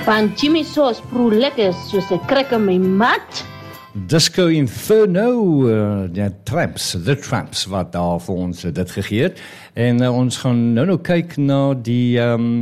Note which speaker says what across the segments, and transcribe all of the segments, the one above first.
Speaker 1: Van Jimmy Sauce proe lekker soos 'n krek in my mat.
Speaker 2: Disco Inferno, The Tramps, wat daar vir ons dit gegee het. En ons gaan nou kyk na die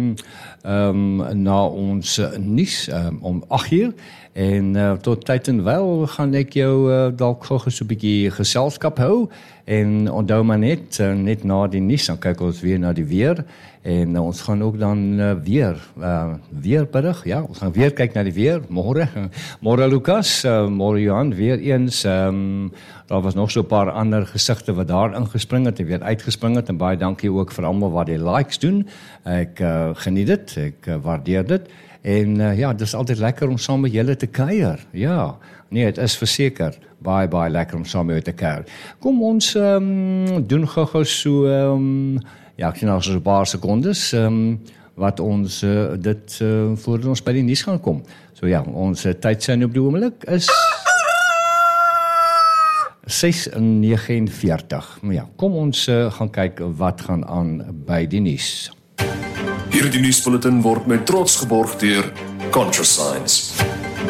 Speaker 2: na ons nuus om 8:00. En tot tyd en wel gaan ek jou dalk gou so 'n bietjie geselskap hou. En onthou maar net na die nuus, dan kyk ons weer na die weer. En ons gaan ook dan weerberig, ja, ons gaan weer kyk na die weer, môre Lucas, môre Johan, weer eens, daar was nog so 'n paar ander gesigte wat daar ingespring het en weer uitgespring het, en baie dankie ook vir almal wat die likes doen, ek geniet dit, ek waardeer dit, en ja, dit is altyd lekker om saam met julle te kuier, ja, nee, het is verseker, baie lekker om saam met julle te kuier. Kom ons doen gou so, ja, ek sien nog so 'n paar sekondes, wat ons dit voordat ons by die nuus gaan kom. So ja, ons tydsin op die oomblik is 6:49. Ja, kom ons gaan kyk wat gaan aan by die nuus.
Speaker 3: Hierdie nuusbulletin word met trots geborg deur ContraScience.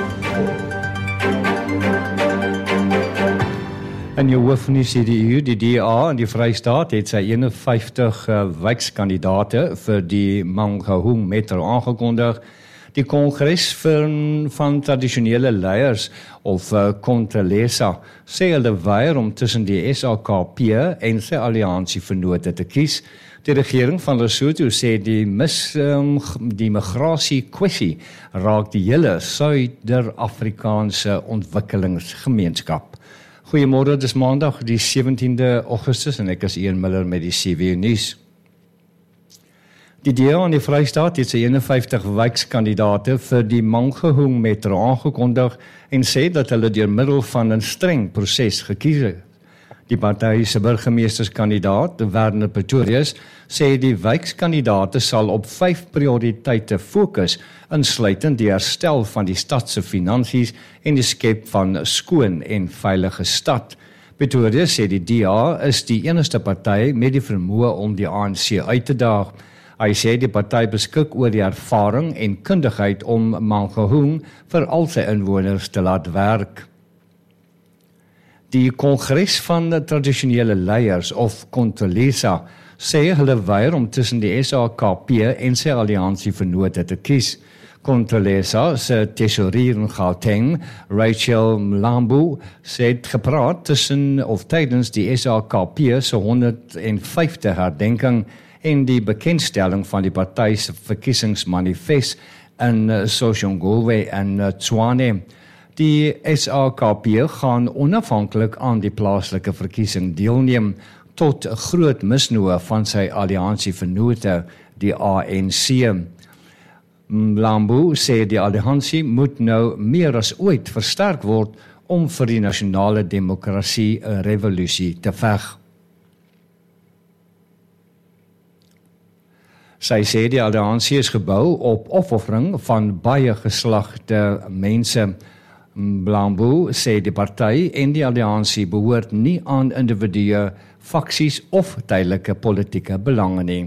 Speaker 2: In jou hoofnuus het die DA in die Vrystaat het sy 51 wijkskandidate vir die Mangaung Metro aangekondig. Die Kongres van tradisionele leiers of Kontralesa sê hulle weier om tussen die SAKP en sy alliansievennote te kies. Die regering van Lesotho sê die migrasie-kwessie raak die hele Suider-Afrikaanse ontwikkelingsgemeenskap. Goeiemôre, dis Maandag die 17de Augustus en ek is Ian Miller met die CW Nuus. Die DA in die Vrystaat het sy 51 wijkskandidate vir die Mangaung Metro aangekondig en sê dat hulle deur middel van 'n streng proses gekies het. Die party se burgemeesterskandidaat, Werner Pretorius, sê die wijkskandidate sal op 5 prioriteite fokus, insluitend die herstel van die stad se finansies en die skep van 'n skoon en veilige stad. Pretorius sê die DA is die enigste party met die vermoë om die ANC uit te daag. Hy sê die party beskik oor die ervaring en kundigheid om Mangaung vir al sy inwoners te laat werk. Die Kongres van tradisionele leiers of Kontralesa sê hulle weier om tussen die SAKP en sy alliansievennote te kies. Kontralesa se tesourier in Gauteng, Rachel Mlambo, sê het gepraat tydens die SAKP se 150 herdenking en die bekendstelling van die party se verkiesingsmanifest in Soshanguve en Tshwane. Die SAKP gaan onafhanklik aan die plaaslike verkiesing deelneem tot groot misnoë van sy alliansievennote, die ANC. Mlambo sê die alliansie moet nou meer as ooit versterk word om vir die nasionale demokrasie 'n revolusie te veg. Sy sê die alliansie is gebou op opoffering van baie geslagte mense. Mlambo sê die party en die alliansie behoort nie aan individue, faksies of tydelike politieke belange nie.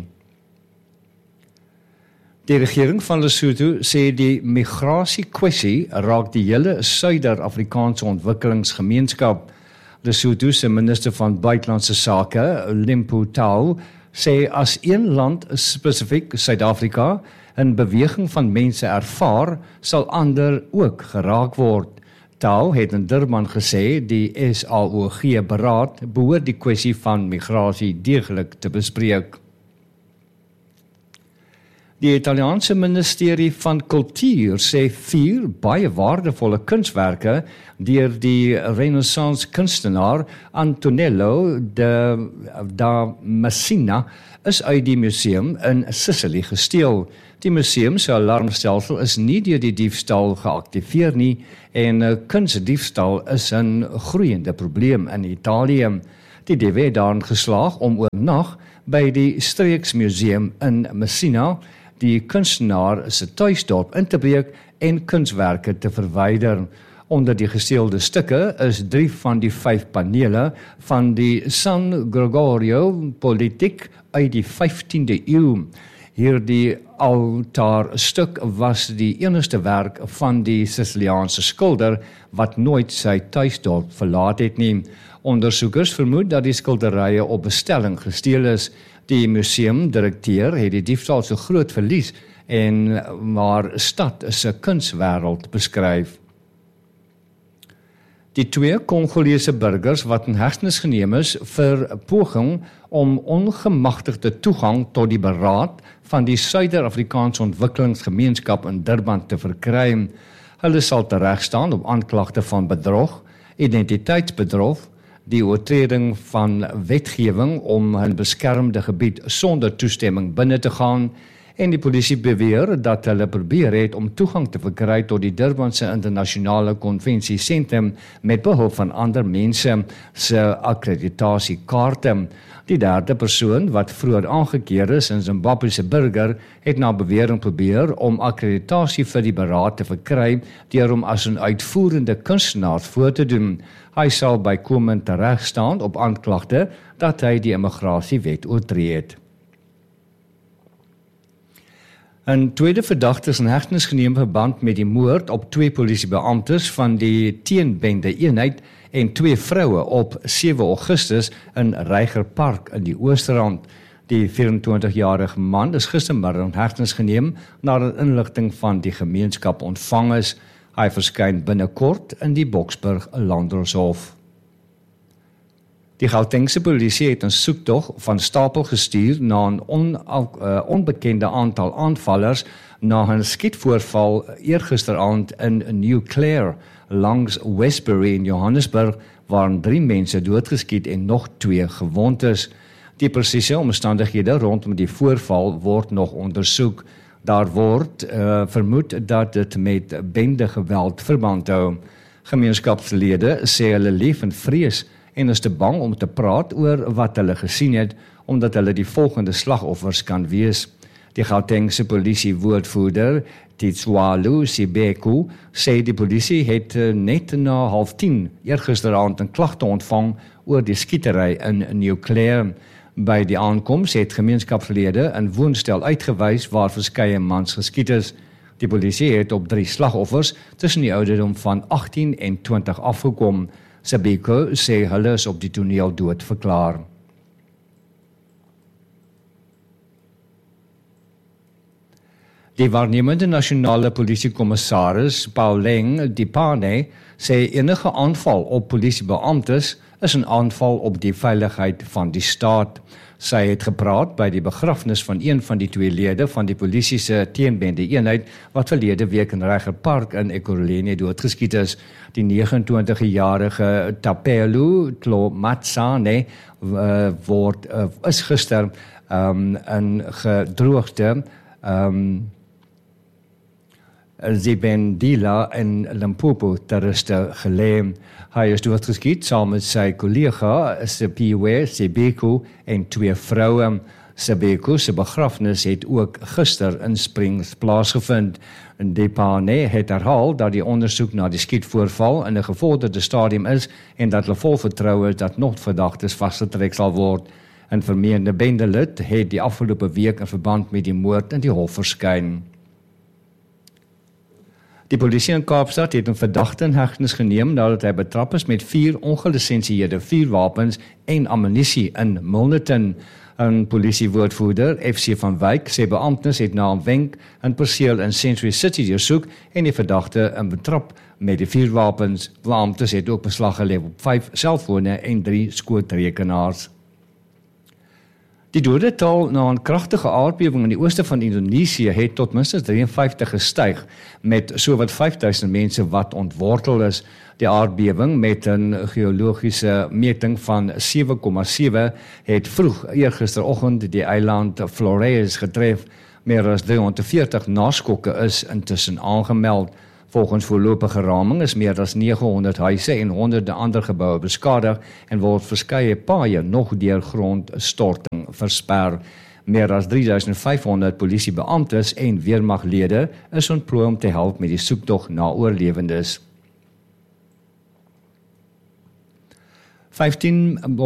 Speaker 2: Die regering van Lesotho sê die migrasie-kwessie raak die hele Suider-Afrikaanse ontwikkelingsgemeenskap. Lesotho se minister van buitelandse sake, Limpo Tau, sê as een land, spesifiek Suid-Afrika, 'n beweging van mense ervaar, sal ander ook geraak word. Tau het in Durban gesê die SAOG-beraad behoort die kwessie van migrasie deeglik te bespreek. Die Italiaanse ministerie van Kultuur sê 4 baie waardevolle kunswerke deur die Renaissance kunstenaar Antonello da Messina is uit die museum in Sicily gesteel. Die museum se alarmstelsel is nie deur die diefstal geaktiveer nie en kunstdiefstal is 'n groeiende probleem in Italië. Die DW het daarin geslaag om oornag by die Streeksmuseum in Messina die kunstenaar se tuisdorp in te breek en kunswerke te verwyder. Onder die gesteelde stukke is 3 van die 5 panele van die San Gregorio Politiek uit die 15de eeu. Hierdie altaarstuk was die enigste werk van die Siciliaanse skilder wat nooit sy tuisdorp verlaat het nie. Ondersoekers vermoed dat die skilderye op bestelling gesteel is. Die museumdirekteur het die diefstal so groot verlies en maar stad is 'n kunswêreld beskryf. Die twee Congolese burgers wat in hegtenis geneem is vir poging om ongemagtigde toegang tot die beraad van die Suider-Afrikaanse Ontwikkelingsgemeenskap in Durban te verkry. Hulle sal teregstaan op aanklagte van bedrog, identiteitsbedrog, die oortreding van wetgewing om 'n beskermde gebied sonder toestemming binne te gaan en die polisie beweer dat hulle probeer het om toegang te verkry tot die Durbanse internasionale konvensiesentrum met behulp van ander mense se akkreditasiekaarte. Die derde persoon wat vroeër aangekeer is, 'n Zimbabwese burger, het na bewering probeer om akkreditasie vir die beraad te verkry deur hom as 'n uitvoerende kunstenaar voor te doen. Hy sal bykomend teregstaan op aanklagte dat hy die immigrasiewet oortree het. 'n tweede verdagte is in hegtenis geneem verband met die moord op 2 polisiebeamptes van die teenbende eenheid en 2 vroue op 7 Augustus in Reigerpark in die Oosterrand. Die 24-jarige man is gistermiddag in hegtenis geneem nadat inligting van die gemeenskap ontvang is. Hy verskyn binnekort in die Boksburg Landdroshof. Die Gautengse polisie het 'n soektog van stapel gestuur na 'n onbekende aantal aanvallers na 'n skietvoorval eergisteraand in New Clare langs Westbury in Johannesburg, waar 3 mense doodgeskiet en nog 2 gewond is. Die presiese omstandighede rondom die voorval word nog ondersoek. Daar word vermoed dat dit met bende geweld verband hou. Gemeenskapslede sê hulle leef in vrees en is te bang om te praat oor wat hulle gesien het, omdat hulle die volgende slagoffers kan wees. Die Gautengse polisiewoordvoerder, Titswalu Sibeku, sê die polisie het net na 09:30 eergisteraand 'n klagte ontvang oor die skietery in New Clare. By die aankoms het gemeenskapslede 'n woonstel uitgewys waar verskeie mans geskiet is. Die polisie het op 3 slagoffers tussen die ouderdom van 18 en 20 afgekom. Sabeko sê hulle is op die toneel dood verklaar. Die waarnemende nasionale polisiekommissaris, Pauleng Dipane, sê enige aanval op polisiebeamptes is 'n aanval op die veiligheid van die staat. Sy het gepraat by die begrafnis van een van die 2 lede van die polisie se teenbende eenheid wat verlede week in Reigerpark in Ekurhuleni doodgeskiet is. Die 29-jarige Tapelo Tlomatsane is gister in gedroogde Zibendila in Limpopo terroriste gelê. Hy is doodgeskiet saam met sy kollega Sipiwe Sibeko en 2 vroue. Sibeko se begrafnis het ook gister in Springs plaasgevind. Depane het herhaal dat die ondersoek na die skietvoorval in 'n gevorderde stadium is en dat hulle vol vertroue is dat nog verdagtes vasgetrek sal word. 'n vermeende bendelid het die afgelope week in verband met die moord in die hof verskyn. Die polisie in Kaapstad het 'n verdagte in hegtenis geneem nadat hy betrap is met 4 ongelisensieerde vuurwapens en ammunisie in Milnerton. 'n Polisiewoordvoerder, FC van Wyk, sê beamptes het na 'n wenk 'n perseel in Century City deursoek en die verdagte in betrap met die vuurwapens. Beamptes het ook beslag gelê op 5 selfone en 3 skootrekenaars. Die dodetal na 'n kragtige aardbewing in die ooste van Indonesië het tot minstens 53 gestyg, met sowat 5000 mense wat ontwortel is. Die aardbewing met 'n geologiese meting van 7,7 het vroeg eergisteroggend die eiland Flores getref. Meer as 340 naskokke is intussen aangemeld. Volgens voorlopige raming is meer as 900 huise en honderde ander geboue beskadig en word verskeie paaie nog deur grondstorting versper. Meer as 3500 polisiebeamptes en weermaglede is ontplooi om te help met die soektog na oorlewendes.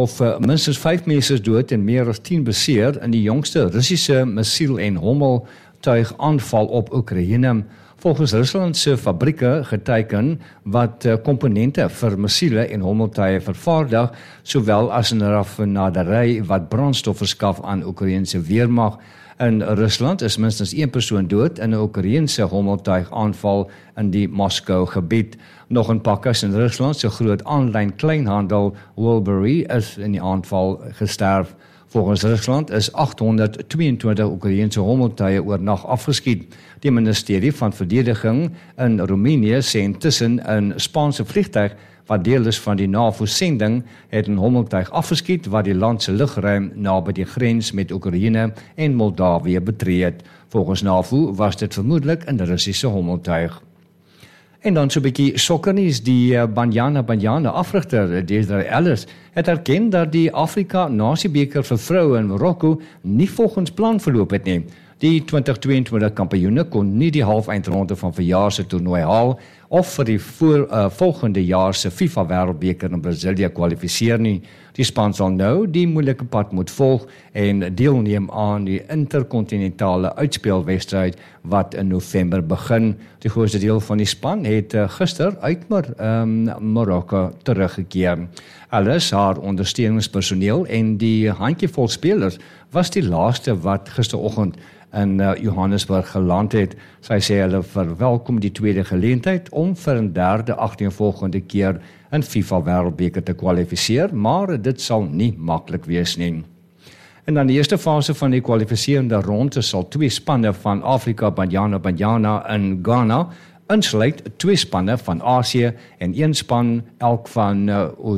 Speaker 2: 15 mense is dood en meer as 10 beseer in die jongste Russiese missiel- en hommeltuigaanval op Oekraïne. Volgens Rusland se fabrieke geteken wat komponente vir missiele en hommeltuie vervaardig, sowel as 'n raffinaderry wat brandstof verskaf aan Oekraïense weermag. In Rusland is minstens 1 persoon dood in 'n Oekraïense hommeltuigaanval in die Moskou gebied. Nog 'n pakkas in Rusland se groot aanlyn kleinhandel Wilbury is in die aanval gesterf. Volgens Rusland is 822 Oekraïense hommeltuie oornag afgeskiet. Die ministerie van Verdediging in Roemenië sê intussen 'n Spaanse vliegtuig wat deel is van die NAVO-sending, het 'n hommeltuig afgeskiet wat die land se lugruim naby die grens met Oekraïne en Moldawië betree het. Volgens NAVO was dit vermoedelik 'n Russiese hommeltuig. En dan so 'n bietjie sokkernuus, die Banyana afrigter Deirdre Ellis het erken dat die Afrika Nasiebeker vir vroue in Marokko nie volgens plan verloop het nie. Die 2022 kampioene kon nie die halfeindronde van verjaar se toernooi haal of vir die volgende jaar se FIFA Wêreldbeker in Brasilia kwalifiseer nie. Die span sal nou die moeilike pad moet volg en deelneem aan die interkontinentale uitspelwedstryd wat in November begin. Die grootste deel van die span het gister uit Marokko teruggekeer. Alles haar ondersteuningspersoneel en die handjievol spelers was die laaste wat gisteroggend in Johannesburg geland het. Sy sê hulle verwelkom die tweede geleentheid om vir 'n derde agtereenvolgende keer in FIFA Wêreldbeker te kwalifiseer, maar dit sal nie maklik wees nie. En dan die eerste fase van die kwalifiserende ronde sal 2 spanne van Afrika Banyana in Ghana insluit 2 spanne van Asië en 1 span elk van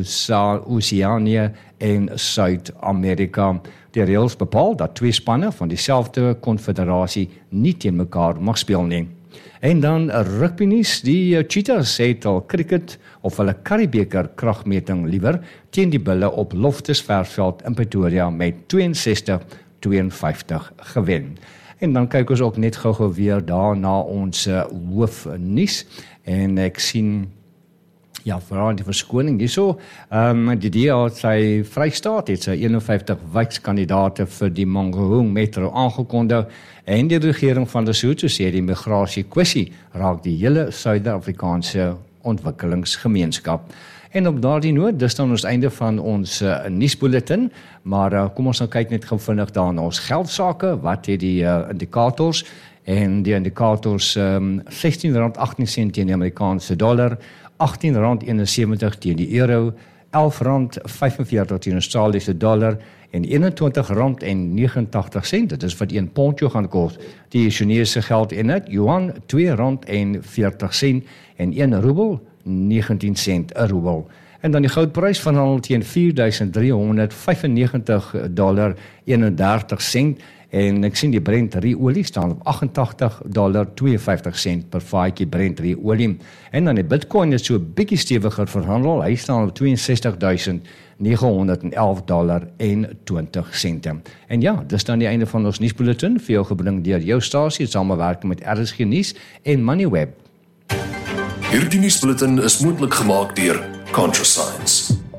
Speaker 2: Oseanië en Suid-Amerika. Die reëls bepaal dat 2 spanne van dieselfde konfederasie nie teen mekaar mag speel nie. En dan rugbynuus, die Cheetahs het al cricket of hulle Currie-beker kragmeting liewer teen die Bulle op Loftus Versveld in Pretoria met 62-52 gewen. En dan kyk ons ook net gou-gou weer daar na ons hoofnuus en ek sien vooral die verskoning hierso. Die DA het sy Vrystaat het sy 51 wijkskandidate vir die Mangaung Metro aangekondig en die regering van Lesotho sê die migrasie kwessie raak die hele Suid-Afrikaanse ontwikkelingsgemeenskap. En op daardie noot, dis dan ons einde van ons nuusbulletin, maar kom ons nou kyk net gou vinnig daar na ons geldsake, wat het die indikators, en die indikators R16.18 teen die Amerikaanse dollar, R18.71 teen die euro, R11.45 teen Australiese dollar en R21.89, dit is wat 1 pond jou gaan kos. Die Chinese geldeenheid yuan R2.40 en 1 roebel 19 sent 'n roebel. En dan die goudprys van handel teen $4,395.31 en ek sien die Brent olie staan op $88.52 per vaatjie Brent olie. En dan die Bitcoin is so 'n bietjie stewiger verhandel. Hy staan op $62.911.20. En ja, dis dan die einde van ons nuusbulletin, vir jou gebring deur jou stasie, samewerking met RSG Nuus en Moneyweb.
Speaker 3: Hierdie nuusbulletin is moontlik gemaak deur ContraScience.